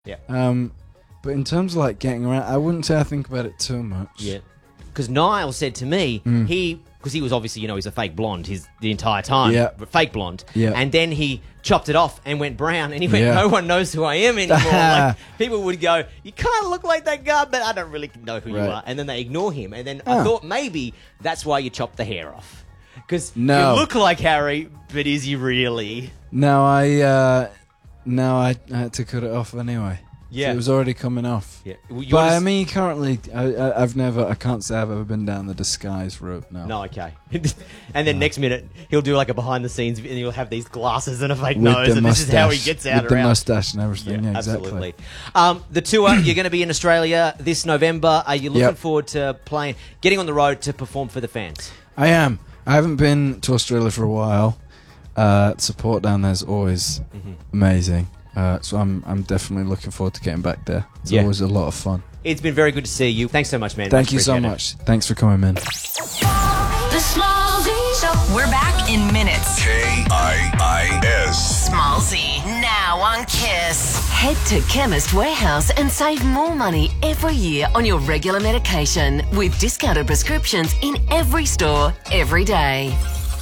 Yeah. But in terms of like getting around, I wouldn't say I think about it too much. Yeah. Because Niall said to me, because he was obviously, he's a fake blonde the entire time. Yeah. Fake blonde. Yeah. And then he chopped it off and went brown. And he went, no one knows who I am anymore. Like, people would go, you kind of look like that guy, but I don't really know who you are. And then they ignore him. And then I thought maybe that's why you chopped the hair off. Because you look like Harry, but is he really? No, I had to cut it off anyway. Yeah. So it was already coming off. Yeah. But I mean, currently, I can't say I've ever been down the disguise route, no. No, okay. And then next minute, he'll do like a behind the scenes and he'll have these glasses and a fake nose, and this is how he gets out with around. the mustache and everything, yeah, absolutely. Exactly. The tour, you're going to be in Australia this November. Are you looking forward to getting on the road to perform for the fans? I am. I haven't been to Australia for a while. Support down there is always amazing. So I'm definitely looking forward to getting back there. It's always a lot of fun. It's been very good to see you. Thanks so much, man. Thank you so much. Thanks for coming, man. The Small Z Show. We're back in minutes. KIIS. Small Z, now on Kiss. Head to Chemist Warehouse and save more money every year on your regular medication with discounted prescriptions in every store, every day.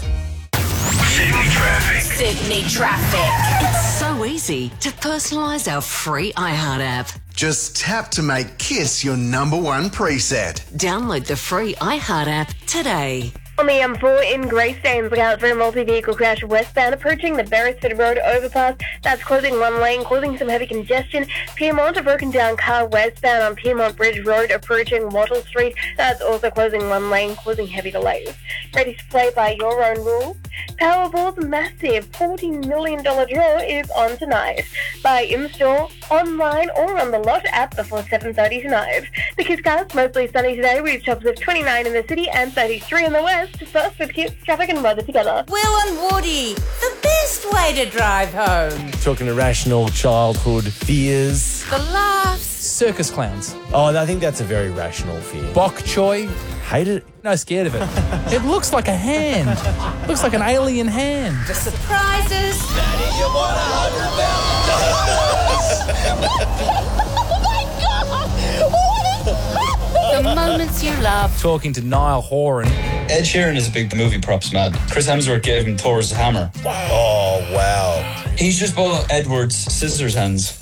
Sydney traffic. It's so easy to personalise our free iHeart app. Just tap to make Kiss your #1 preset. Download the free iHeart app today. On the M4 in Greystanes, look out for a multi-vehicle crash westbound approaching the Beresford Road overpass. That's closing one lane, causing some heavy congestion. Piedmont, a broken down car westbound on Piedmont Bridge Road approaching Wattle Street. That's also closing one lane, causing heavy delays. Ready to play by your own rules? Powerball's massive $40 million draw is on tonight. Buy in-store, online, or on the lot app before 7:30 tonight. The KissCast, mostly sunny today with tops of 29 in the city and 33 in the west. First with Kiss, traffic and weather together. Will and Woody, the best way to drive home. Talking irrational childhood fears. The laughs. Circus clowns. Oh, I think that's a very rational fear. Bok choy. Hate it. No, scared of it. It looks like a hand. Looks like an alien hand. The surprises. Daddy, you want The moments you love. Talking to Niall Horan. Ed Sheeran is a big movie props man. Chris Hemsworth gave him Thor's hammer. Oh, wow. He's just bought Edward's scissors hands.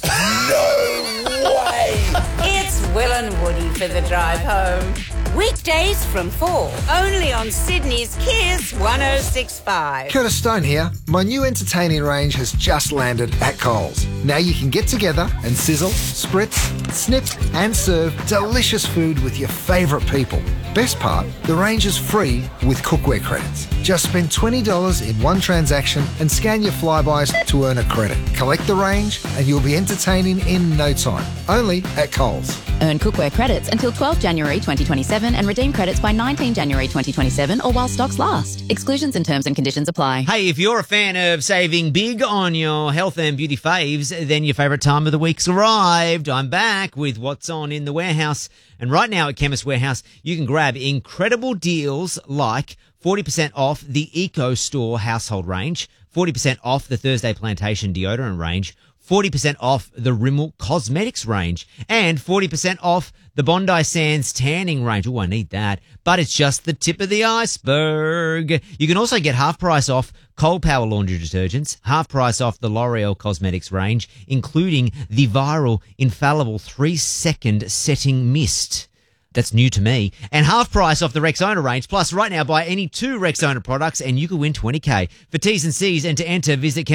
No way. It's Will and Woody for the drive home. Weekdays from 4, only on Sydney's Kiss 106.5. Curtis Stone here. My new entertaining range has just landed at Coles. Now you can get together and sizzle, spritz, snip and serve delicious food with your favourite people. Best part, the range is free with cookware credits. Just spend $20 in one transaction and scan your Flybys to earn a credit. Collect the range and you'll be entertaining in no time. Only at Coles. Earn cookware credits until 12 January 2027 and redeem credits by 19 January 2027 or while stocks last. Exclusions and terms and conditions apply. Hey, if you're a fan of saving big on your health and beauty faves, then your favourite time of the week's arrived. I'm back with what's on in the warehouse. And right now at Chemist Warehouse, you can grab incredible deals like 40% off the Eco Store household range, 40% off the Thursday Plantation deodorant range, 40% off the Rimmel Cosmetics range, and 40% off the Bondi Sands tanning range. Oh, I need that. But it's just the tip of the iceberg. You can also get half price off Cold Power laundry detergents, half price off the L'Oreal Cosmetics range, including the viral infallible 3-second setting mist. That's new to me. And half price off the Rexona range. Plus, right now, buy any 2 Rexona products and you could win $20K. For T's and C's and to enter, visit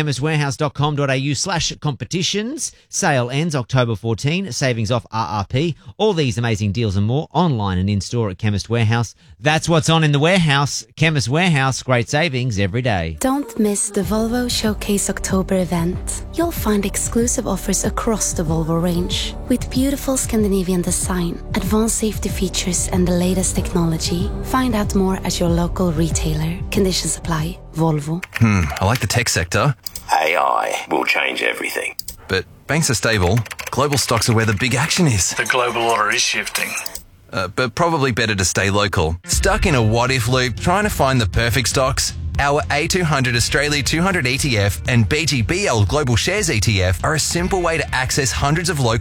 chemistwarehouse.com.au/competitions. Sale ends October 14. Savings off RRP. All these amazing deals and more online and in-store at Chemist Warehouse. That's what's on in the warehouse. Chemist Warehouse. Great savings every day. Don't miss the Volvo Showcase October event. You'll find exclusive offers across the Volvo range. With beautiful Scandinavian design, advanced safety features and the latest technology. Find out more at your local retailer. Conditions apply. Volvo. I like the tech sector. AI will change everything. But banks are stable. Global stocks are where the big action is. The global order is shifting. But probably better to stay local. Stuck in a what-if loop trying to find the perfect stocks? Our A200 Australia 200 ETF and BGBL Global Shares ETF are a simple way to access hundreds of local